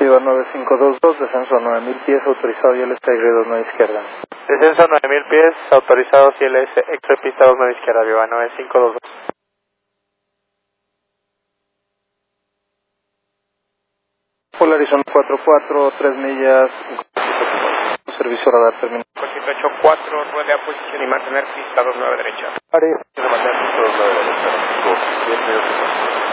Viva 9522, descenso 9000 pies, autorizado ILS X-Ray 29 izquierda. Descenso 9000 pies, autorizado ILS X-Ray pista 29 izquierda, Viva 9522. Polarizón 44, 3 millas, servicio radar terminado. 484, ruede a posición y mantener pista 29 derecha. Área. Mantener pista 29 derecha. 2, 10 minutos.